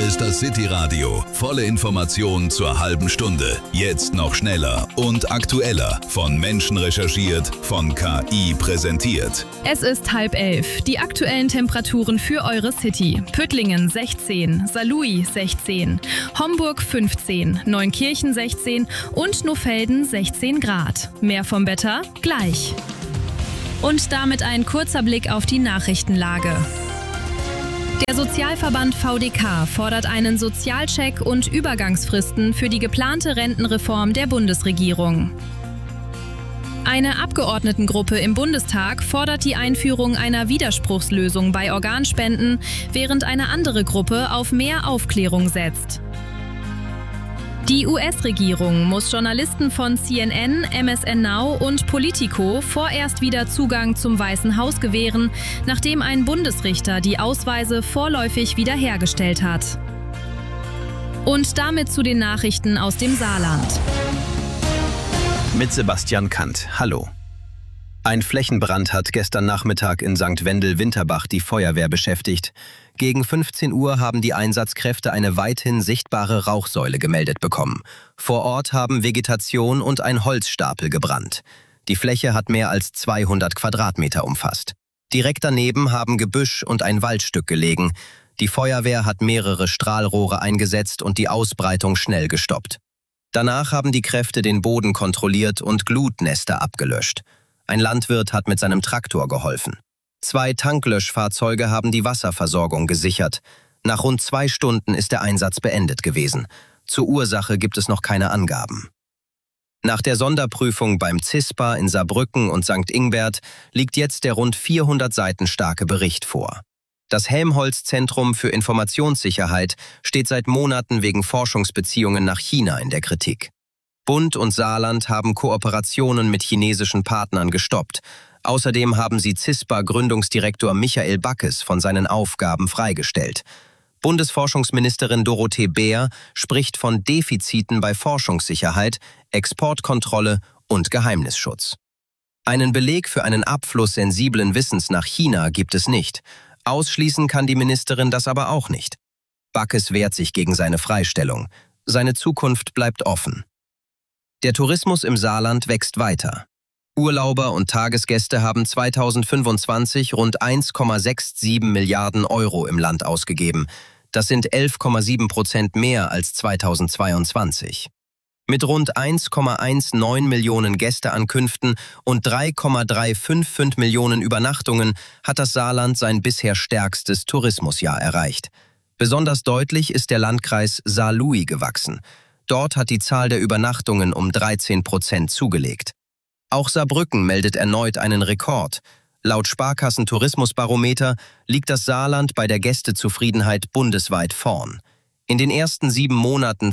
ist das City Radio. Volle Informationen zur halben Stunde. Jetzt noch schneller und aktueller. Von Menschen recherchiert, von KI präsentiert. Es ist 10:30. Die aktuellen Temperaturen für eure City. Püttlingen 16, Saarlouis 16, Homburg 15, Neunkirchen 16 und Nohfelden 16 Grad. Mehr vom Wetter gleich. Und damit ein kurzer Blick auf die Nachrichtenlage. Der Sozialverband VDK fordert einen Sozialcheck und Übergangsfristen für die geplante Rentenreform der Bundesregierung. Eine Abgeordnetengruppe im Bundestag fordert die Einführung einer Widerspruchslösung bei Organspenden, während eine andere Gruppe auf mehr Aufklärung setzt. Die US-Regierung muss Journalisten von CNN, MSN Now und Politico vorerst wieder Zugang zum Weißen Haus gewähren, nachdem ein Bundesrichter die Ausweise vorläufig wiederhergestellt hat. Und damit zu den Nachrichten aus dem Saarland. Mit Sebastian Kant. Hallo. Ein Flächenbrand hat gestern Nachmittag in St. Wendel-Winterbach die Feuerwehr beschäftigt. Gegen 15 Uhr haben die Einsatzkräfte eine weithin sichtbare Rauchsäule gemeldet bekommen. Vor Ort haben Vegetation und ein Holzstapel gebrannt. Die Fläche hat mehr als 200 Quadratmeter umfasst. Direkt daneben haben Gebüsch und ein Waldstück gelegen. Die Feuerwehr hat mehrere Strahlrohre eingesetzt und die Ausbreitung schnell gestoppt. Danach haben die Kräfte den Boden kontrolliert und Glutnester abgelöscht. Ein Landwirt hat mit seinem Traktor geholfen. 2 Tanklöschfahrzeuge haben die Wasserversorgung gesichert. Nach rund 2 Stunden ist der Einsatz beendet gewesen. Zur Ursache gibt es noch keine Angaben. Nach der Sonderprüfung beim CISPA in Saarbrücken und St. Ingbert liegt jetzt der rund 400 Seiten starke Bericht vor. Das Helmholtz-Zentrum für Informationssicherheit steht seit Monaten wegen Forschungsbeziehungen nach China in der Kritik. Bund und Saarland haben Kooperationen mit chinesischen Partnern gestoppt. Außerdem haben sie CISPA-Gründungsdirektor Michael Backes von seinen Aufgaben freigestellt. Bundesforschungsministerin Dorothee Bär spricht von Defiziten bei Forschungssicherheit, Exportkontrolle und Geheimnisschutz. Einen Beleg für einen Abfluss sensiblen Wissens nach China gibt es nicht. Ausschließen kann die Ministerin das aber auch nicht. Backes wehrt sich gegen seine Freistellung. Seine Zukunft bleibt offen. Der Tourismus im Saarland wächst weiter. Urlauber und Tagesgäste haben 2025 rund 1,67 Milliarden Euro im Land ausgegeben. Das sind 11,7% mehr als 2022. Mit rund 1,19 Millionen Gästeankünften und 3,355 Millionen Übernachtungen hat das Saarland sein bisher stärkstes Tourismusjahr erreicht. Besonders deutlich ist der Landkreis Saarlouis gewachsen. Dort hat die Zahl der Übernachtungen um 13% zugelegt. Auch Saarbrücken meldet erneut einen Rekord. Laut Sparkassen-Tourismusbarometer liegt das Saarland bei der Gästezufriedenheit bundesweit vorn. In den ersten 7 Monaten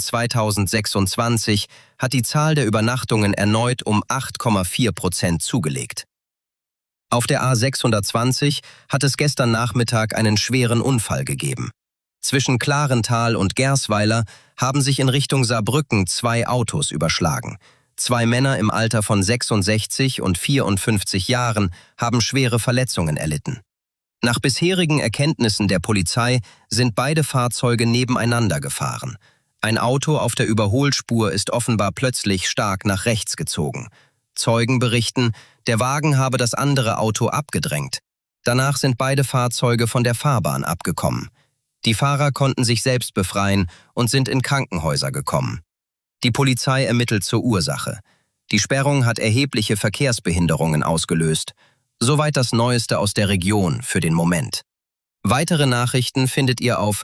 2026 hat die Zahl der Übernachtungen erneut um 8,4% zugelegt. Auf der A620 hat es gestern Nachmittag einen schweren Unfall gegeben. Zwischen Klarental und Gersweiler haben sich in Richtung Saarbrücken 2 Autos überschlagen. 2 Männer im Alter von 66 und 54 Jahren haben schwere Verletzungen erlitten. Nach bisherigen Erkenntnissen der Polizei sind beide Fahrzeuge nebeneinander gefahren. Ein Auto auf der Überholspur ist offenbar plötzlich stark nach rechts gezogen. Zeugen berichten, der Wagen habe das andere Auto abgedrängt. Danach sind beide Fahrzeuge von der Fahrbahn abgekommen. Die Fahrer konnten sich selbst befreien und sind in Krankenhäuser gekommen. Die Polizei ermittelt zur Ursache. Die Sperrung hat erhebliche Verkehrsbehinderungen ausgelöst. Soweit das Neueste aus der Region für den Moment. Weitere Nachrichten findet ihr auf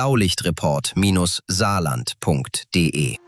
blaulichtreport-saarland.de.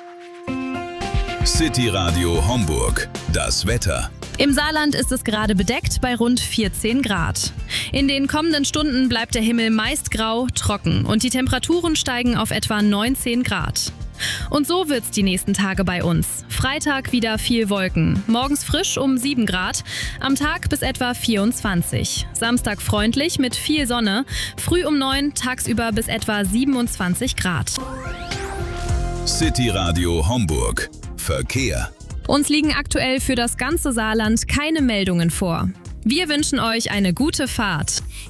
City Radio Homburg. Das Wetter. Im Saarland ist es gerade bedeckt bei rund 14 Grad. In den kommenden Stunden bleibt der Himmel meist grau, trocken und die Temperaturen steigen auf etwa 19 Grad. Und so wird's die nächsten Tage bei uns. Freitag wieder viel Wolken, morgens frisch um 7 Grad, am Tag bis etwa 24. Samstag freundlich mit viel Sonne, früh um 9, tagsüber bis etwa 27 Grad. City Radio Homburg. Verkehr. Uns liegen aktuell für das ganze Saarland keine Meldungen vor. Wir wünschen euch eine gute Fahrt.